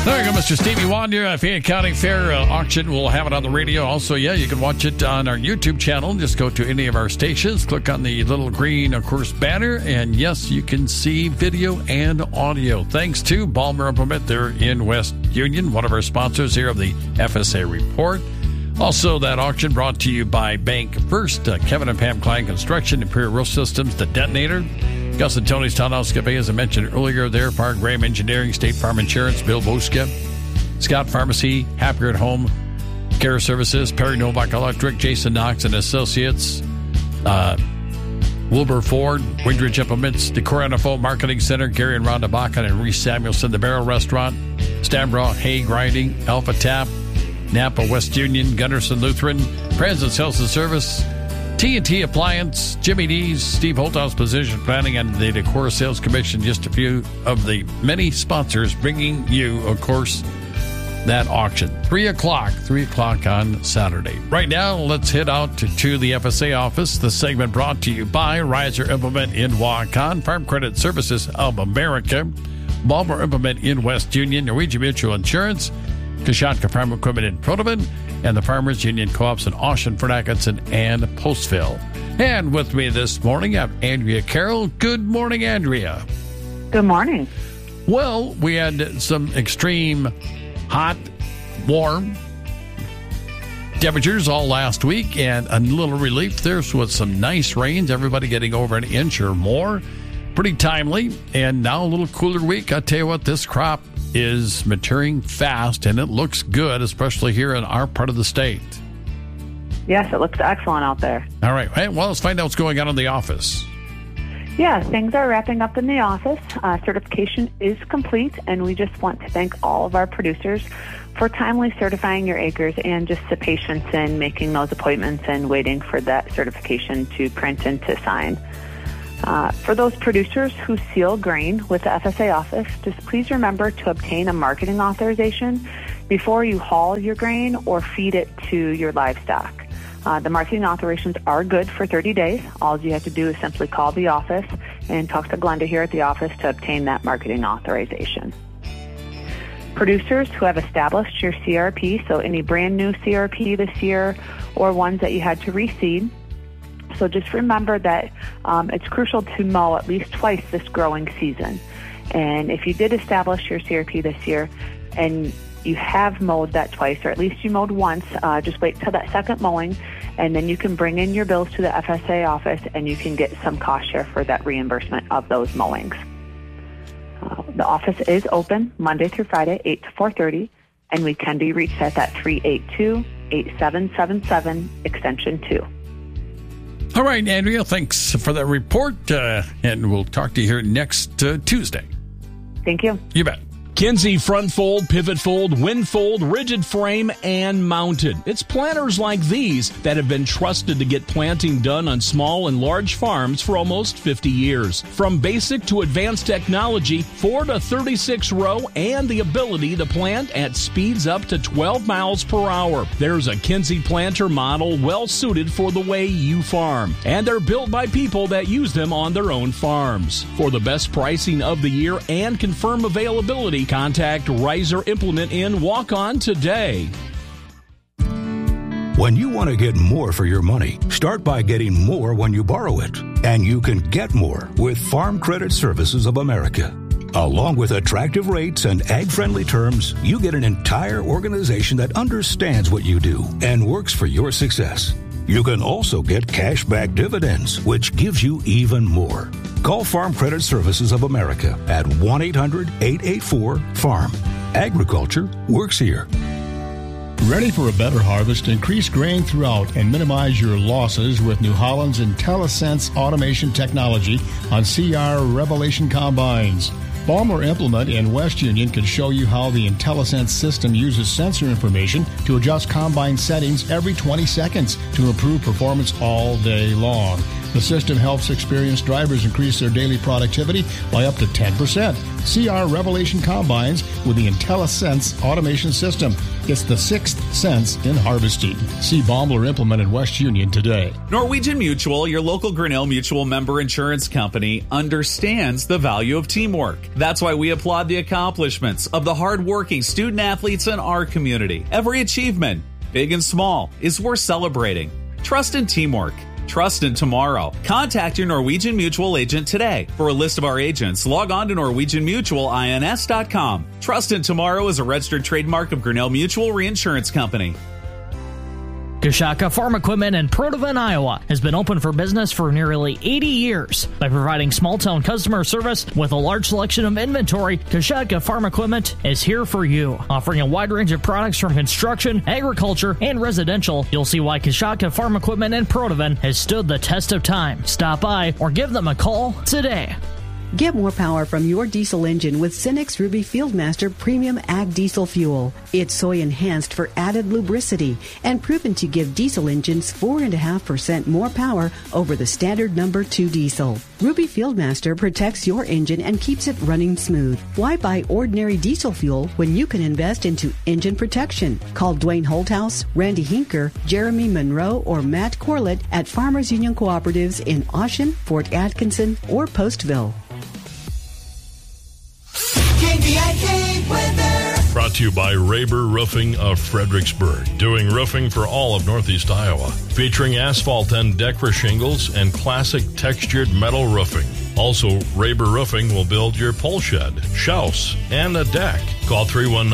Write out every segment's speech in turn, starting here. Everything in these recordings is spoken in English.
There you go, Mr. Stevie Wonder. Fayette County Fair auction. We'll have it on the radio. Also, you can watch it on our YouTube channel. Just go to any of our stations, click on the little green, of course, banner, and yes, you can see video and audio. Thanks to Balmer Implement. They're in West Union, one of our sponsors here of the FSA Report. Also, that auction brought to you by Bank First, Kevin and Pam Klein Construction, Imperial Roof Systems, The Detonator, Gus and Tony's Townhouse Cafe, as I mentioned earlier there, Park Graham Engineering, State Farm Insurance, Bill Boska, Scott Pharmacy, Happier at Home Care Services, Perry Novak Electric, Jason Knox and Associates, Wilbur Ford, Windridge Implements, Decor NFO Marketing Center, Gary and Rhonda Bakken and Reese Samuelson, The Barrel Restaurant, Stambra Hay Grinding, Alpha Tap, Napa West Union, Gunderson Lutheran, Transit Sales and Service, T&T Appliance, Jimmy D's, Steve Holthouse Position Planning, and the Decor Sales Commission. Just a few of the many sponsors bringing you, of course, that auction. 3 o'clock on Saturday. Right now, let's head out to the FSA office. The segment brought to you by Riser Implement in Waukon, Farm Credit Services of America, Balmer Implement in West Union, Norwegian Mutual Insurance, Kashatka Farm Equipment in Protoman, and the Farmers Union Co-ops in Austin, Fort Atkinson, and Postville. And with me this morning, I have Andrea Carroll. Good morning, Andrea. Good morning. Well, we had some extreme hot, warm temperatures all last week, and a little relief there with some nice rains, everybody getting over an inch or more. Pretty timely, and now a little cooler week. I tell you what, this crop is maturing fast, and it looks good, especially here in our part of the state. Yes, it looks excellent out there. All right. Well, let's find out what's going on in the office. Yeah, things are wrapping up in the office. Certification is complete, and we just want to thank all of our producers for timely certifying your acres and just the patience in making those appointments and waiting for that certification to print and to sign. For those producers who seal grain with the FSA office, just please remember to obtain a marketing authorization before you haul your grain or feed it to your livestock. The marketing authorizations are good for 30 days. All you have to do is simply call the office and talk to Glenda here at the office to obtain that marketing authorization. Producers who have established your CRP, so any brand new CRP this year or ones that you had to reseed, so just remember that it's crucial to mow at least twice this growing season. And if you did establish your CRP this year and you have mowed that twice, or at least you mowed once, just wait till that second mowing, and then you can bring in your bills to the FSA office and you can get some cost share for that reimbursement of those mowings. The office is open Monday through Friday, 8 to 4:30, and we can be reached at that 382-8777, extension 2. All right, Andrea, thanks for that report, and we'll talk to you here next Tuesday. Thank you. You bet. Kinze front fold, pivot fold, wind fold, rigid frame, and mounted. It's planters like these that have been trusted to get planting done on small and large farms for almost 50 years. From basic to advanced technology, 4 to 36 row, and the ability to plant at speeds up to 12 miles per hour. There's a Kinze planter model well suited for the way you farm. And they're built by people that use them on their own farms. For the best pricing of the year and confirm availability, contact Riser Implement in Waukon today. When you want to get more for your money, start by getting more when you borrow it. And you can get more with Farm Credit Services of America. Along with attractive rates and ag-friendly terms, you get an entire organization that understands what you do and works for your success. You can also get cash-back dividends, which gives you even more. Call Farm Credit Services of America at 1-800-884-FARM. Agriculture works here. Ready for a better harvest? Increase grain throughout and minimize your losses with New Holland's IntelliSense automation technology on CR Revelation combines. Balmer Implement in West Union can show you how the IntelliSense system uses sensor information to adjust combine settings every 20 seconds to improve performance all day long. The system helps experienced drivers increase their daily productivity by up to 10%. See our Revelation Combines with the IntelliSense automation system. It's the sixth sense in harvesting. See Baumler Implement in West Union today. Norwegian Mutual, your local Grinnell Mutual member insurance company, understands the value of teamwork. That's why we applaud the accomplishments of the hardworking student athletes in our community. Every achievement, big and small, is worth celebrating. Trust in teamwork. Trust in tomorrow. Contact your Norwegian Mutual agent today. For a list of our agents, log on to NorwegianMutualINS.com. Trust in tomorrow is a registered trademark of Grinnell Mutual Reinsurance Company. Coshocka Farm Equipment in Protivin, Iowa has been open for business for nearly 80 years. By providing small-town customer service with a large selection of inventory, Coshocka Farm Equipment is here for you. Offering a wide range of products from construction, agriculture, and residential, you'll see why Coshocka Farm Equipment in Protivin has stood the test of time. Stop by or give them a call today. Get more power from your diesel engine with Cenex Ruby Fieldmaster Premium Ag Diesel Fuel. It's soy enhanced for added lubricity and proven to give diesel engines 4.5% more power over the standard number 2 diesel. Ruby Fieldmaster protects your engine and keeps it running smooth. Why buy ordinary diesel fuel when you can invest into engine protection? Call Dwayne Holthouse, Randy Hinker, Jeremy Monroe, or Matt Corlett at Farmers Union Cooperatives in Oshen, Fort Atkinson, or Postville. KVIK weather. Brought to you by Raber Roofing of Fredericksburg, doing roofing for all of Northeast Iowa, featuring asphalt and Decra shingles and classic textured metal roofing. Also, Raber Roofing will build your pole shed, house, and a deck. Call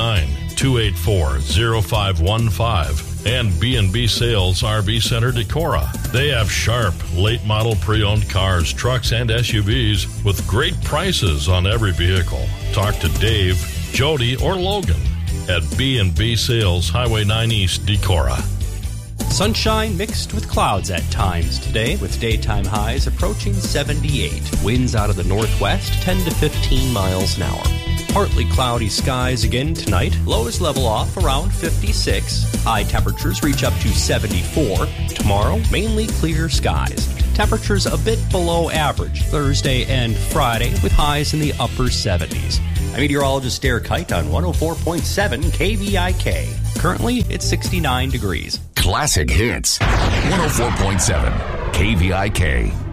319-284-0515 and B&B Sales RV Center Decorah. They have sharp, late-model pre-owned cars, trucks, and SUVs with great prices on every vehicle. Talk to Dave, Jody, or Logan at B&B Sales, Highway 9 East, Decorah. Sunshine mixed with clouds at times today, with daytime highs approaching 78. Winds out of the northwest 10 to 15 miles an hour. Partly cloudy skies again tonight. Lows level off around 56. High temperatures reach up to 74. Tomorrow, mainly clear skies. Temperatures a bit below average Thursday and Friday, with highs in the upper 70s. I'm meteorologist Derek Kite on 104.7 KVIK. Currently, it's 69 degrees. Classic Hits, 104.7 KVIK.